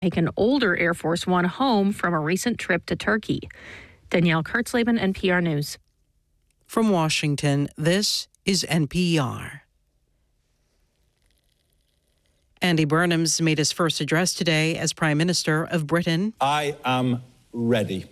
take an older Air Force One home from a recent trip to Turkey. Danielle Kurtzleben, NPR News. From Washington, this is NPR. Andy Burnham's made his first address today as Prime Minister of Britain. I am ready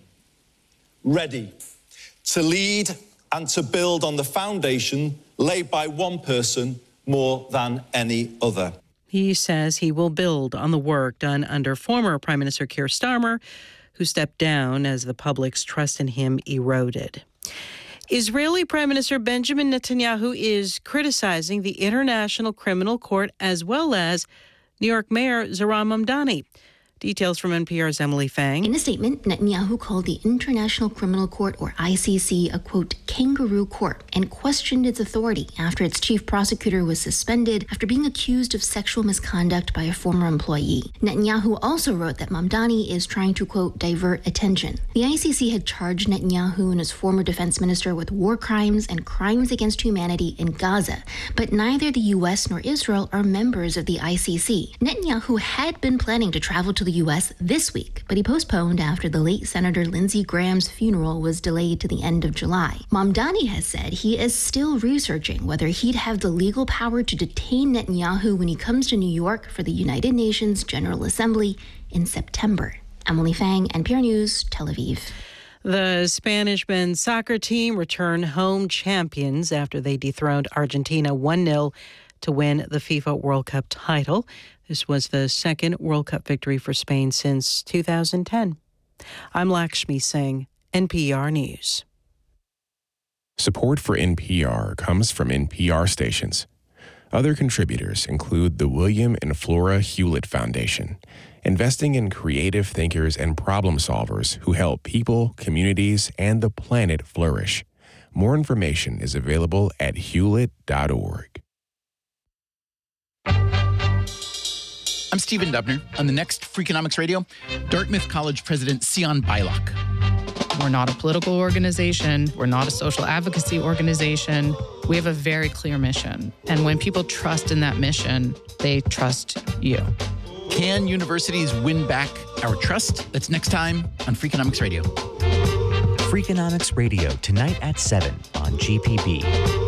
to lead and to build on the foundation laid by one person more than any other. He says he will build on the work done under former Prime Minister Keir Starmer, who stepped down as the public's trust in him eroded. Israeli Prime Minister Benjamin Netanyahu is criticizing the International Criminal Court as well as New York Mayor Zohran Mamdani. Details from NPR's Emily Fang. In a statement, Netanyahu called the International Criminal Court, or ICC, a, quote, kangaroo court, and questioned its authority after its chief prosecutor was suspended after being accused of sexual misconduct by a former employee. Netanyahu also wrote that Mamdani is trying to, quote, divert attention. The ICC had charged Netanyahu and his former defense minister with war crimes and crimes against humanity in Gaza, but neither the U.S. nor Israel are members of the ICC. Netanyahu had been planning to travel to the U.S. this week, but he postponed after the late Senator Lindsey Graham's funeral was delayed to the end of July. Mamdani has said he is still researching whether he'd have the legal power to detain Netanyahu when he comes to New York for the United Nations General Assembly in September. Emily Fang, NPR News, Tel Aviv. The Spanish men's soccer team returned home champions after they dethroned Argentina 1-0 to win the FIFA World Cup title. This was the second World Cup victory for Spain since 2010. I'm Lakshmi Singh, NPR News. Support for NPR comes from NPR stations. Other contributors include the William and Flora Hewlett Foundation, investing in creative thinkers and problem solvers who help people, communities, and the planet flourish. More information is available at hewlett.org. I'm Stephen Dubner. On the next Freakonomics Radio, Dartmouth College President Sion Beilock. We're not a political organization. We're not a social advocacy organization. We have a very clear mission. And when people trust in that mission, they trust you. Can universities win back our trust? That's next time on Freakonomics Radio. Freakonomics Radio, tonight at 7 on GPB.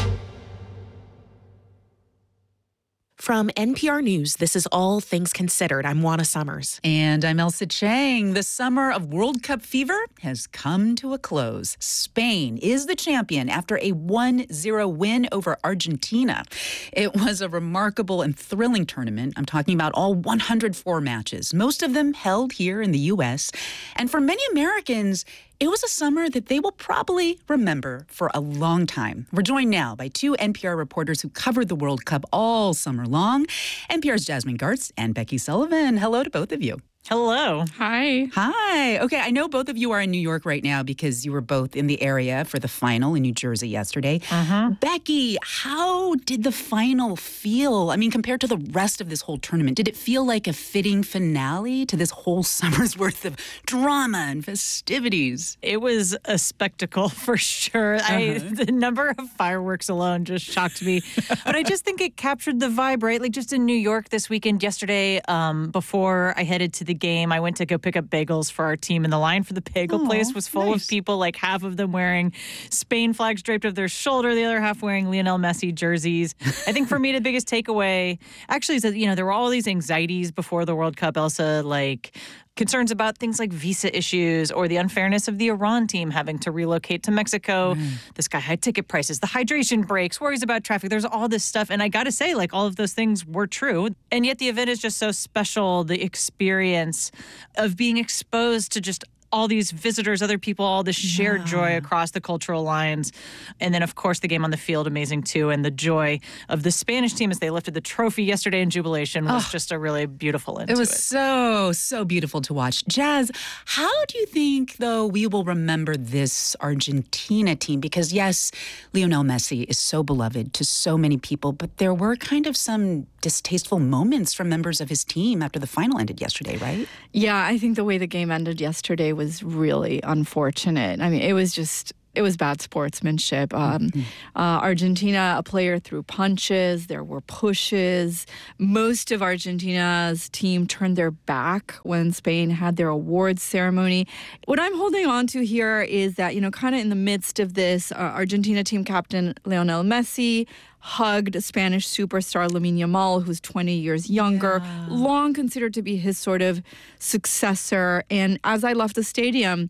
From NPR News, this is All Things Considered. I'm Juana Summers. And I'm Elsa Chang. The summer of World Cup fever has come to a close. Spain is the champion after a 1-0 win over Argentina. It was a remarkable and thrilling tournament. I'm talking about all 104 matches, most of them held here in the U.S. And for many Americans, it was a summer that they will probably remember for a long time. We're joined now by two NPR reporters who covered the World Cup all summer long, NPR's Jasmine Gartz and Becky Sullivan. Hello to both of you. Hello. Hi. Hi. Okay, I know both of you are in New York right now because you were both in the area for the final in New Jersey yesterday. Becky, how did the final feel? I mean, compared to the rest of this whole tournament, did it feel like a fitting finale to this whole summer's worth of drama and festivities? It was a spectacle for sure. The number of fireworks alone just shocked me. But I just think it captured the vibe, right? Like just in New York this weekend, yesterday, before I headed to the game, I went to go pick up bagels for our team, and the line for the bagel place was full of people, like half of them wearing Spain flags draped over their shoulder, the other half wearing Lionel Messi jerseys. I think for me, the biggest takeaway actually is that, there were all these anxieties before the World Cup, Elsa, like concerns about things like visa issues or the unfairness of the Iran team having to relocate to Mexico, the sky-high ticket prices, the hydration breaks, worries about traffic. There's all this stuff. And I got to say, like, all of those things were true. And yet the event is just so special, the experience of being exposed to just all these visitors, other people, all this shared joy across the cultural lines. And then, of course, the game on the field, amazing too. And the joy of the Spanish team as they lifted the trophy yesterday in jubilation was just a really beautiful end to it. It was so beautiful to watch. Jazz, how do you think, though, we will remember this Argentina team? Because, yes, Lionel Messi is so beloved to so many people, but there were kind of some distasteful moments from members of his team after the final ended yesterday, right? Yeah, I think the way the game ended yesterday was really unfortunate. I mean, it was just It was bad sportsmanship. Argentina, a player threw punches. There were pushes. Most of Argentina's team turned their back when Spain had their awards ceremony. What I'm holding on to here is that, kind of in the midst of this, Argentina team captain Lionel Messi hugged Spanish superstar Lamine Yamal, who's 20 years younger, long considered to be his sort of successor. And as I left the stadium,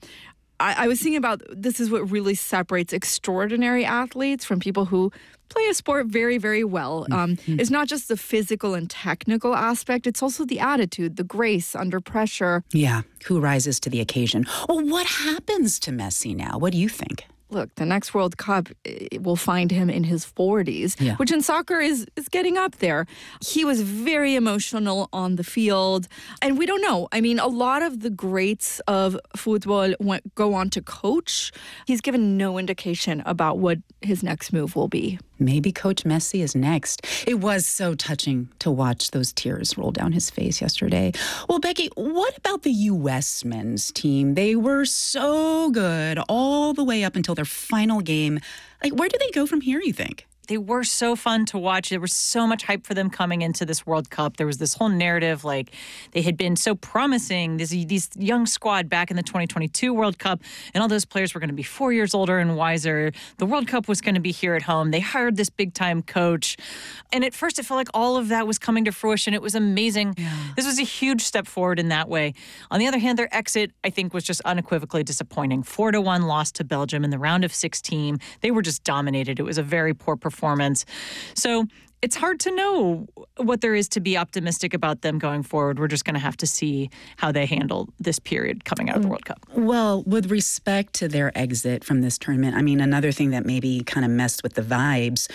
I was thinking about this is what really separates extraordinary athletes from people who play a sport very, very well. It's not just the physical and technical aspect. It's also the attitude, the grace under pressure. Yeah, who rises to the occasion. Well, what happens to Messi now? What do you think? Look, the next World Cup will find him in his 40s, which in soccer is getting up there. He was very emotional on the field, and we don't know. I mean, a lot of the greats of football go on to coach. He's given no indication about what his next move will be. Maybe Coach Messi is next. It was so touching to watch those tears roll down his face yesterday. Well, Becky, what about the U.S. men's team? They were so good all the way up until their final game. Where do they go from here, you think? They were so fun to watch. There was so much hype for them coming into this World Cup. There was this whole narrative they had been so promising, this young squad back in the 2022 World Cup, and all those players were going to be 4 years older and wiser. The World Cup was going to be here at home. They hired this big-time coach. And at first, it felt like all of that was coming to fruition. It was amazing. Yeah. This was a huge step forward in that way. On the other hand, their exit, I think, was just unequivocally disappointing. 4-1 loss to Belgium in the round of 16. They were just dominated. It was a very poor performance. So it's hard to know what there is to be optimistic about them going forward. We're just going to have to see how they handle this period coming out of the World Cup. Well, with respect to their exit from this tournament, I mean, another thing that maybe kind of messed with the vibes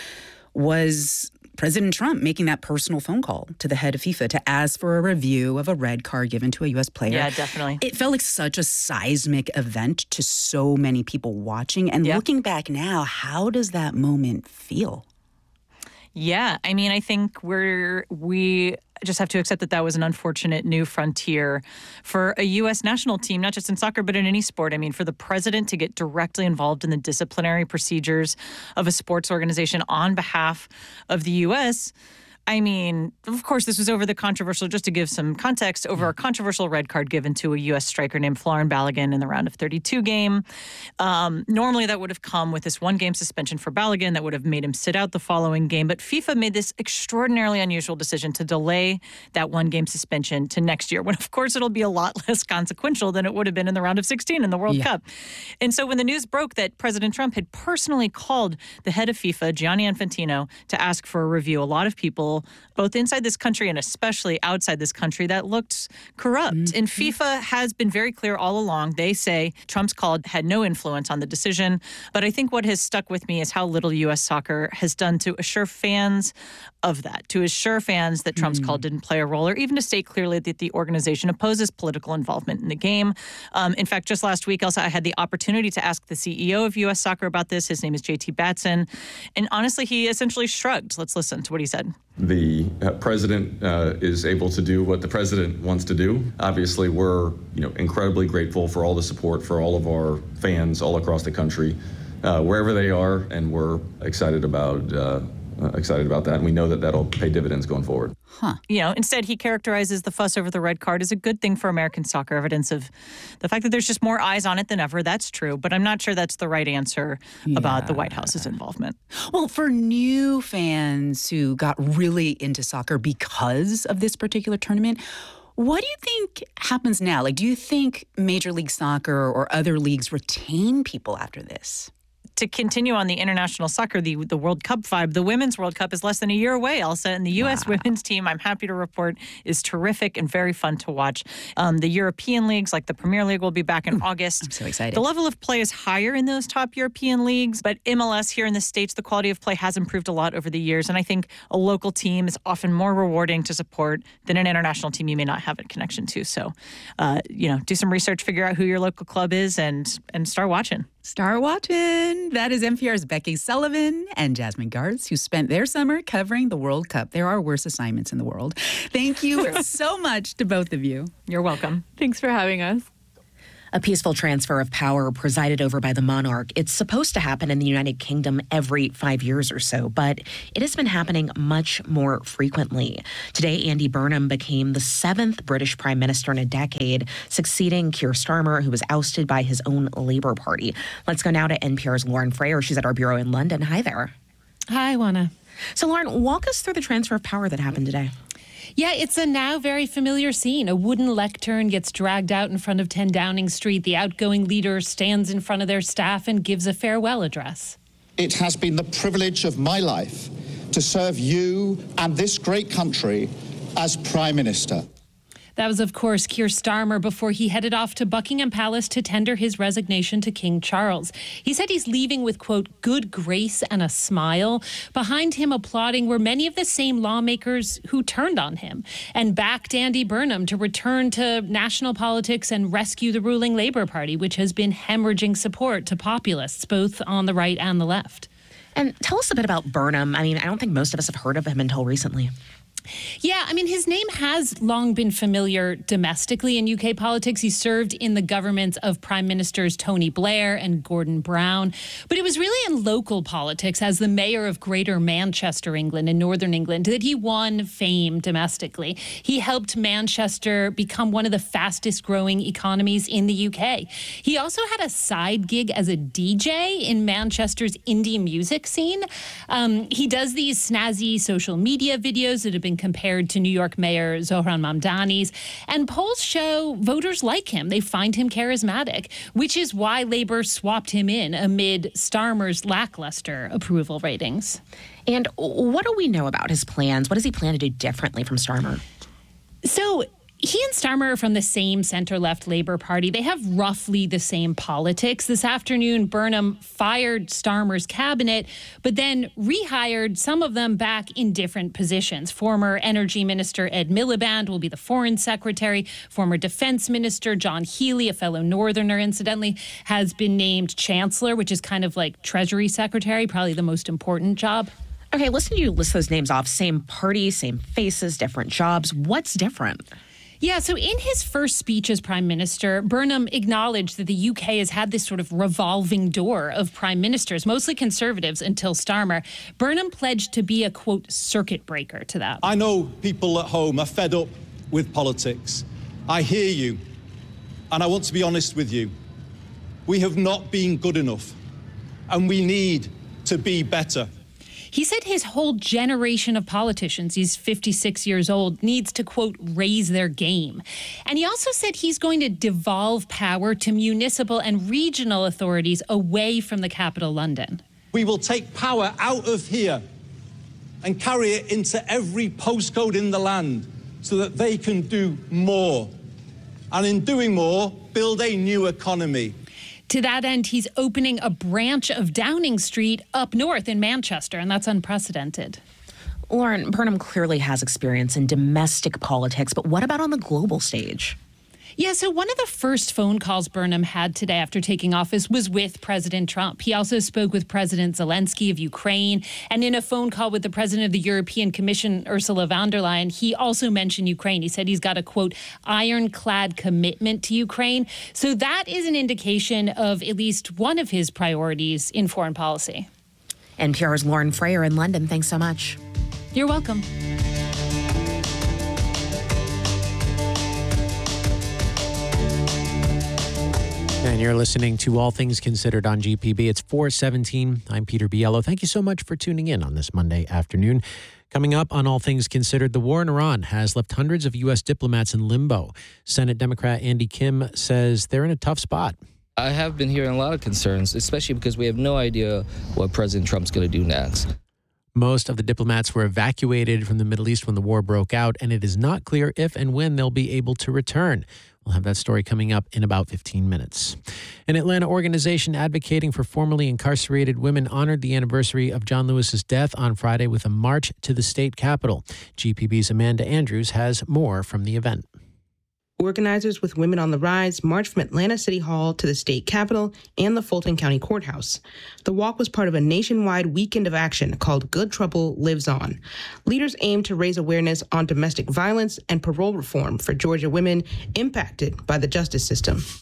was President Trump making that personal phone call to the head of FIFA to ask for a review of a red card given to a U.S. player. Yeah, definitely. It felt like such a seismic event to so many people watching. And looking back now, how does that moment feel? Yeah, I mean, I think we just have to accept that was an unfortunate new frontier for a U.S. national team, not just in soccer, but in any sport. I mean, for the president to get directly involved in the disciplinary procedures of a sports organization on behalf of the U.S., I mean, of course, this was over the controversial, just to give some context, over a controversial red card given to a U.S. striker named Florin Balogun in the round of 32 game. Normally, that would have come with this one-game suspension for Balogun that would have made him sit out the following game. But FIFA made this extraordinarily unusual decision to delay that one-game suspension to next year, when, of course, it'll be a lot less consequential than it would have been in the round of 16 in the World Cup. And so when the news broke that President Trump had personally called the head of FIFA, Gianni Infantino, to ask for a review, a lot of people, both inside this country and especially outside this country, that looked corrupt. And FIFA has been very clear all along. They say Trump's call had no influence on the decision. But I think what has stuck with me is how little U.S. soccer has done to assure fans of that, to assure fans that Trump's call didn't play a role, or even to state clearly that the organization opposes political involvement in the game. In fact, just last week, Elsa, I had the opportunity to ask the CEO of U.S. Soccer about this. His name is JT Batson. And honestly, he essentially shrugged. Let's listen to what he said. The president is able to do what the president wants to do. Obviously, we're incredibly grateful for all the support for all of our fans all across the country, wherever they are, and we're excited about that. And we know that that'll pay dividends going forward. Instead, he characterizes the fuss over the red card as a good thing for American soccer, evidence of the fact that there's just more eyes on it than ever. That's true, but I'm not sure that's the right answer about the White House's involvement. Well, for new fans who got really into soccer because of this particular tournament, what do you think happens now? Do you think Major League Soccer or other leagues retain people after this? To continue on the international soccer, the World Cup vibe, the Women's World Cup is less than a year away, Elsa, and the U.S. women's team, I'm happy to report, is terrific and very fun to watch. The European leagues, like the Premier League, will be back in August. I'm so excited. The level of play is higher in those top European leagues, but MLS here in the States, the quality of play has improved a lot over the years, and I think a local team is often more rewarding to support than an international team you may not have a connection to. So, do some research, figure out who your local club is, and start watching. Start watching. That is NPR's Becky Sullivan and Jasmine Gartz, who spent their summer covering the World Cup. There are worse assignments in the world. Thank you so much to both of you. You're welcome. Thanks for having us. A peaceful transfer of power presided over by the monarch. It's supposed to happen in the United Kingdom every 5 years or so, but it has been happening much more frequently. Today, Andy Burnham became the 7th British Prime Minister in a decade, succeeding Keir Starmer, who was ousted by his own Labour Party. Let's go now to NPR's Lauren Frayer. She's at our bureau in London. Hi there. Hi, Juana. So, Lauren, walk us through the transfer of power that happened today. Yeah, it's a now very familiar scene. A wooden lectern gets dragged out in front of 10 Downing Street. The outgoing leader stands in front of their staff and gives a farewell address. It has been the privilege of my life to serve you and this great country as Prime Minister. That was, of course, Keir Starmer before he headed off to Buckingham Palace to tender his resignation to King Charles. He said he's leaving with, quote, good grace and a smile. Behind him applauding were many of the same lawmakers who turned on him and backed Andy Burnham to return to national politics and rescue the ruling Labour Party, which has been hemorrhaging support to populists, both on the right and the left. And tell us a bit about Burnham. I mean, I don't think most of us have heard of him until recently. Yeah, I mean, his name has long been familiar domestically in UK politics. He served in the governments of Prime Ministers Tony Blair and Gordon Brown. But it was really in local politics as the mayor of Greater Manchester, England, in Northern England, that he won fame domestically. He helped Manchester become one of the fastest growing economies in the UK. He also had a side gig as a DJ in Manchester's indie music scene. He does these snazzy social media videos that have been compared to New York Mayor Zohran Mamdani's. And polls show voters like him. They find him charismatic, which is why Labour swapped him in amid Starmer's lackluster approval ratings. And what do we know about his plans? What does he plan to do differently from Starmer? So he and Starmer are from the same center-left Labour Party. They have roughly the same politics. This afternoon, Burnham fired Starmer's cabinet, but then rehired some of them back in different positions. Former Energy Minister Ed Miliband will be the Foreign Secretary. Former Defence Minister John Healey, a fellow Northerner, incidentally, has been named Chancellor, which is kind of like Treasury Secretary, probably the most important job. Okay, listen to you list those names off. Same party, same faces, different jobs. What's different? Yeah, so in his first speech as Prime Minister, Burnham acknowledged that the UK has had this sort of revolving door of prime ministers, mostly conservatives, until Starmer. Burnham pledged to be a, quote, circuit breaker to that. I know people at home are fed up with politics. I hear you, and I want to be honest with you. We have not been good enough, and we need to be better. He said his whole generation of politicians, he's 56 years old, needs to, quote, raise their game. And he also said he's going to devolve power to municipal and regional authorities away from the capital, London. We will take power out of here and carry it into every postcode in the land so that they can do more. And in doing more, build a new economy. To that end, he's opening a branch of Downing Street up north in Manchester, and that's unprecedented. Lauren, Burnham clearly has experience in domestic politics, but what about on the global stage? Yeah, so one of the first phone calls Burnham had today after taking office was with President Trump. He also spoke with President Zelensky of Ukraine. And in a phone call with the president of the European Commission, Ursula von der Leyen, he also mentioned Ukraine. He said he's got a, quote, ironclad commitment to Ukraine. So that is an indication of at least one of his priorities in foreign policy. NPR's Lauren Frayer in London. Thanks so much. You're welcome. And you're listening to All Things Considered on GPB. It's 4:17. I'm Peter Biello. Thank you so much for tuning in on this Monday afternoon. Coming up on All Things Considered, the war in Iran has left hundreds of U.S. diplomats in limbo. Senate Democrat Andy Kim says they're in a tough spot. I have been hearing a lot of concerns, especially because we have no idea what President Trump's going to do next. Most of the diplomats were evacuated from the Middle East when the war broke out, and it is not clear if and when they'll be able to return. We'll have that story coming up in about 15 minutes. An Atlanta organization advocating for formerly incarcerated women honored the anniversary of John Lewis's death on Friday with a march to the state capitol. GPB's Amanda Andrews has more from the event. Organizers with Women on the Rise marched from Atlanta City Hall to the state capitol and the Fulton County Courthouse. The walk was part of a nationwide weekend of action called Good Trouble Lives On. Leaders aimed to raise awareness on domestic violence and parole reform for Georgia women impacted by the justice system.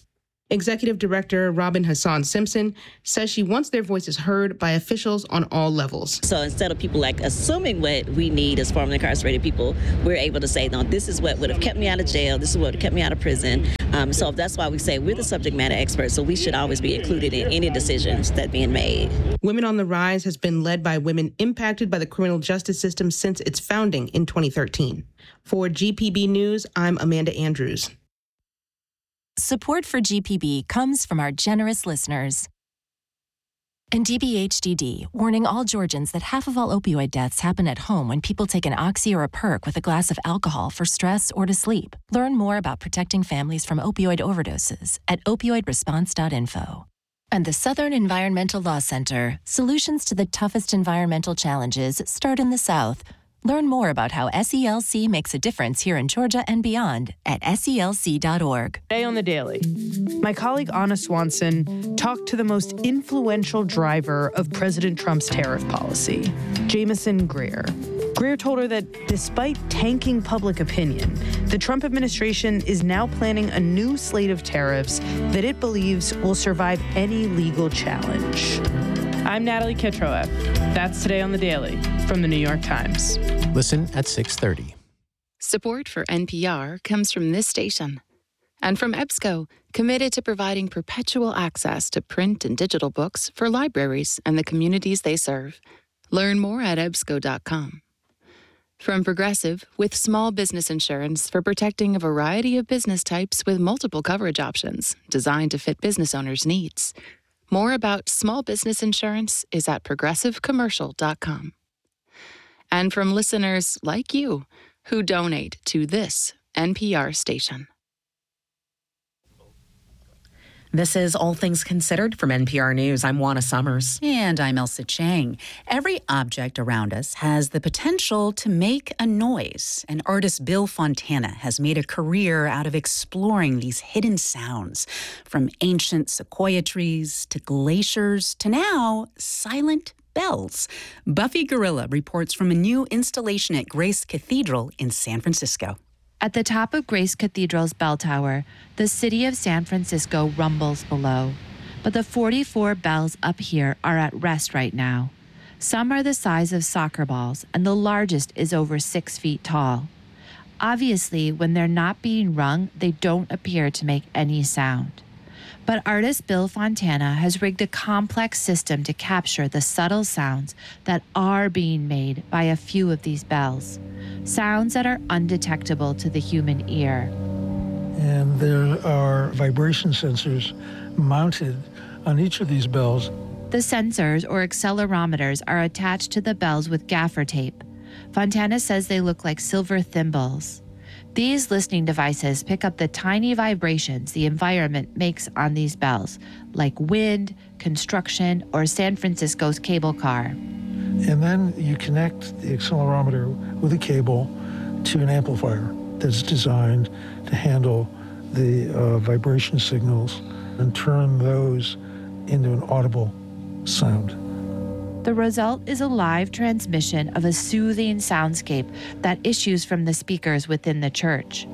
Executive Director Robin Hassan Simpson says she wants their voices heard by officials on all levels. So instead of people assuming what we need as formerly incarcerated people, we're able to say, no, this is what would have kept me out of jail. This is what would have kept me out of prison. So that's why we say we're the subject matter experts. So we should always be included in any decisions that are being made. Women on the Rise has been led by women impacted by the criminal justice system since its founding in 2013. For GPB News, I'm Amanda Andrews. Support for GPB comes from our generous listeners. And DBHDD, warning all Georgians that half of all opioid deaths happen at home when people take an Oxy or a Perk with a glass of alcohol for stress or to sleep. Learn more about protecting families from opioid overdoses at opioidresponse.info. And the Southern Environmental Law Center, solutions to the toughest environmental challenges start in the South. Learn more about how SELC makes a difference here in Georgia and beyond at SELC.org. Today on The Daily, my colleague Anna Swanson talked to the most influential driver of President Trump's tariff policy, Jamieson Greer. Greer told her that despite tanking public opinion, the Trump administration is now planning a new slate of tariffs that it believes will survive any legal challenge. I'm Natalie Ketroev. That's Today on The Daily from The New York Times. Listen at 6:30. Support for NPR comes from this station and from EBSCO, committed to providing perpetual access to print and digital books for libraries and the communities they serve. Learn more at ebsco.com. From Progressive, with small business insurance for protecting a variety of business types with multiple coverage options designed to fit business owners' needs. More about small business insurance is at progressivecommercial.com. And from listeners like you who donate to this NPR station. This is All Things Considered from NPR News. I'm Juana Summers. And I'm Elsa Chang. Every object around us has the potential to make a noise. And artist Bill Fontana has made a career out of exploring these hidden sounds, from ancient sequoia trees to glaciers to now silent bells. Buffy Gorilla reports from a new installation at Grace Cathedral in San Francisco. At the top of Grace Cathedral's bell tower, the city of San Francisco rumbles below. But the 44 bells up here are at rest right now. Some are the size of soccer balls, and the largest is over 6 feet tall. Obviously, when they're not being rung, they don't appear to make any sound. But artist Bill Fontana has rigged a complex system to capture the subtle sounds that are being made by a few of these bells. Sounds that are undetectable to the human ear. And there are vibration sensors mounted on each of these bells. The sensors, or accelerometers, are attached to the bells with gaffer tape. Fontana says they look like silver thimbles. These listening devices pick up the tiny vibrations the environment makes on these bells, like wind, construction, or San Francisco's cable car. And then you connect the accelerometer with a cable to an amplifier that's designed to handle the vibration signals and turn those into an audible sound. The result is a live transmission of a soothing soundscape that issues from the speakers within the church.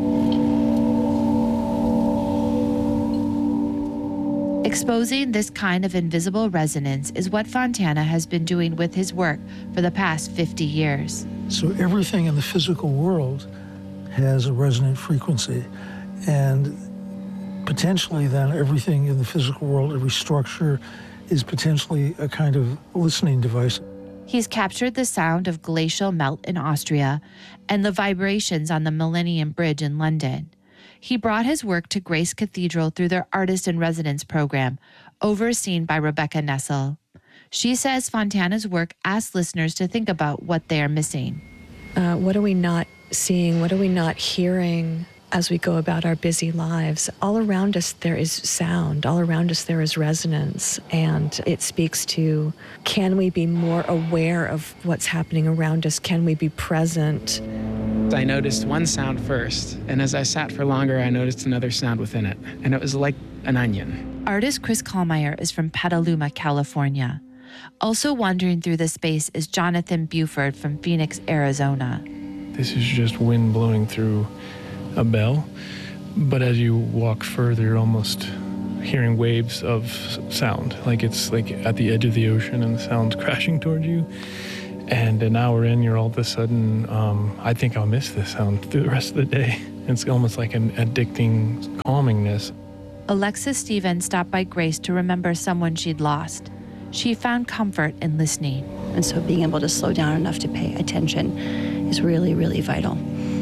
Exposing this kind of invisible resonance is what Fontana has been doing with his work for the past 50 years. So everything in the physical world has a resonant frequency, and potentially then everything in the physical world, every structure, is potentially a kind of listening device. He's captured the sound of glacial melt in Austria and the vibrations on the Millennium Bridge in London. He brought his work to Grace Cathedral through their Artist in Residence program, overseen by Rebecca Nessel. She says Fontana's work asks listeners to think about what they are missing. What are we not seeing? What are we not hearing as we go about our busy lives? All around us there is sound. All around us there is resonance. And it speaks to, can we be more aware of what's happening around us? Can we be present? I noticed one sound first, and as I sat for longer, I noticed another sound within it, and it was like an onion. Artist Chris Kallmeyer is from Petaluma, California. Also wandering through the space is Jonathan Buford from Phoenix, Arizona. This is just wind blowing through a bell, but as you walk further, almost hearing waves of sound, like it's like at the edge of the ocean and the sound's crashing towards you. And an hour in, you're all of a sudden, I think I'll miss this sound through the rest of the day. It's almost like an addicting calmingness. Alexis Stevens stopped by Grace to remember someone she'd lost. She found comfort in listening. And so being able to slow down enough to pay attention is really, really vital.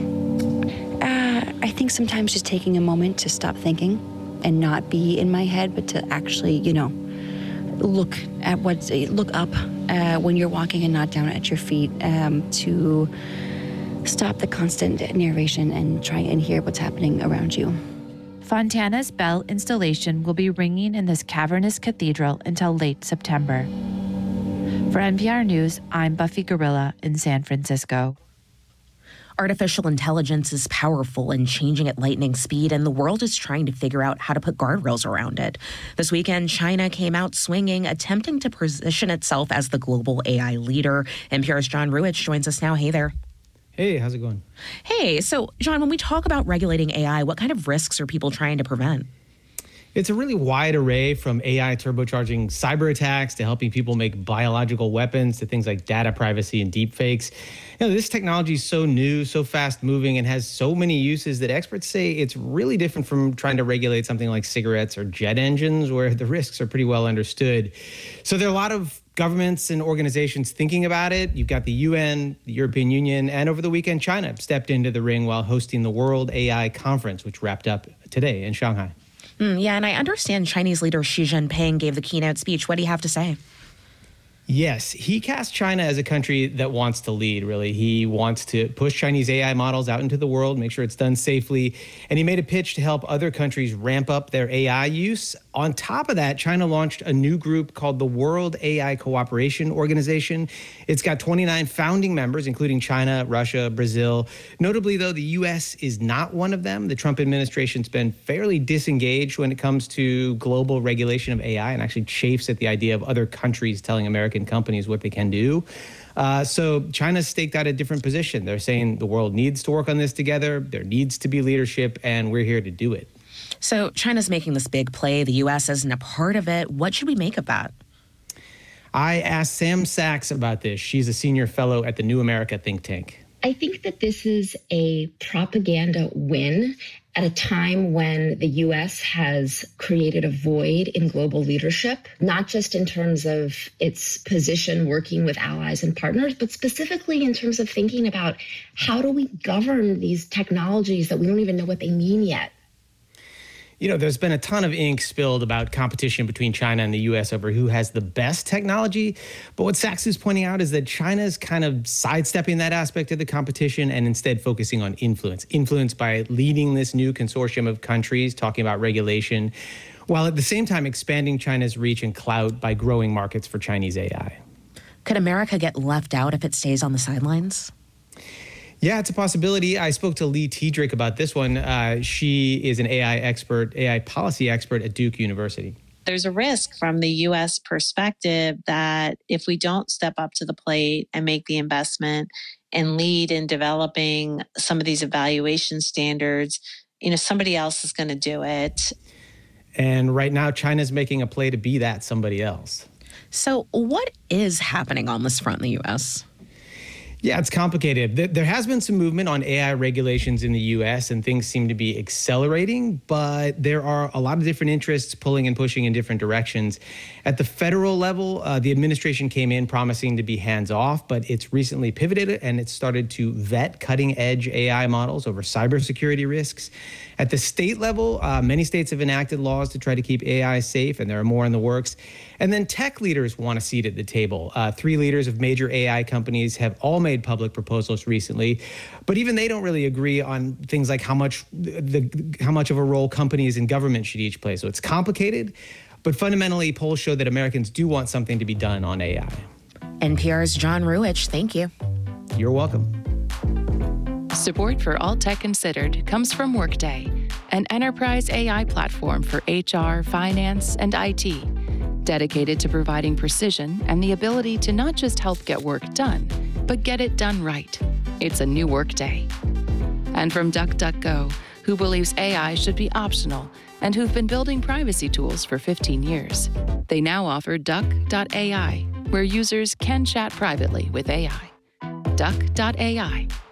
I think sometimes just taking a moment to stop thinking and not be in my head, but to actually, look up when you're walking and not down at your feet, to stop the constant narration and try and hear what's happening around you. Fontana's bell installation will be ringing in this cavernous cathedral until late September. For NPR News, I'm Buffy Gorilla in San Francisco. Artificial intelligence is powerful and changing at lightning speed, and the world is trying to figure out how to put guardrails around it. This weekend, China came out swinging, attempting to position itself as the global AI leader. NPR's John Ruwitch joins us now. Hey there. Hey, how's it going? Hey, so John, when we talk about regulating AI, what kind of risks are people trying to prevent? It's a really wide array, from AI turbocharging cyber attacks to helping people make biological weapons to things like data privacy and deepfakes. This technology is so new, so fast moving, and has so many uses that experts say it's really different from trying to regulate something like cigarettes or jet engines, where the risks are pretty well understood. So there are a lot of governments and organizations thinking about it. You've got the UN, the European Union, and over the weekend, China stepped into the ring while hosting the World AI Conference, which wrapped up today in Shanghai. Yeah, and I understand Chinese leader Xi Jinping gave the keynote speech. What do you have to say? Yes, he cast China as a country that wants to lead, really. He wants to push Chinese AI models out into the world, make sure it's done safely. And he made a pitch to help other countries ramp up their AI use. On top of that, China launched a new group called the World AI Cooperation Organization. It's got 29 founding members, including China, Russia, Brazil. Notably, though, the U.S. is not one of them. The Trump administration's been fairly disengaged when it comes to global regulation of AI, and actually chafes at the idea of other countries telling American companies what they can do. So China's staked out a different position. They're saying the world needs to work on this together. There needs to be leadership, and we're here to do it. So China's making this big play. The U.S. isn't a part of it. What should we make of that? I asked Sam Sachs about this. She's a senior fellow at the New America think tank. I think that this is a propaganda win at a time when the U.S. has created a void in global leadership, not just in terms of its position working with allies and partners, but specifically in terms of thinking about how do we govern these technologies that we don't even know what they mean yet. There's been a ton of ink spilled about competition between China and the U.S. over who has the best technology. But what Sachs is pointing out is that China's kind of sidestepping that aspect of the competition and instead focusing on influence by leading this new consortium of countries, talking about regulation, while at the same time expanding China's reach and clout by growing markets for Chinese AI. Could America get left out if it stays on the sidelines? Yeah, it's a possibility. I spoke to Lee Tiedrich about this one. She is an AI policy expert at Duke University. There's a risk from the U.S. perspective that if we don't step up to the plate and make the investment and lead in developing some of these evaluation standards, somebody else is going to do it. And right now, China's making a play to be that somebody else. So what is happening on this front in the U.S.? Yeah, it's complicated. There has been some movement on AI regulations in the U.S., and things seem to be accelerating, but there are a lot of different interests pulling and pushing in different directions. At the federal level, the administration came in promising to be hands-off, but it's recently pivoted and it's started to vet cutting-edge AI models over cybersecurity risks. At the state level, many states have enacted laws to try to keep AI safe, and there are more in the works. And then tech leaders want a seat at the table. 3 leaders of major AI companies have all made public proposals recently, but even they don't really agree on things like how much of a role companies and government should each play. So it's complicated, but fundamentally, polls show that Americans do want something to be done on AI. NPR's John Ruwitch, thank you. You're welcome. Support for All Tech Considered comes from Workday, an enterprise AI platform for HR, finance, and IT, dedicated to providing precision and the ability to not just help get work done, but get it done right. It's a new Workday. And from DuckDuckGo, who believes AI should be optional and who've been building privacy tools for 15 years. They now offer Duck.ai, where users can chat privately with AI. Duck.ai.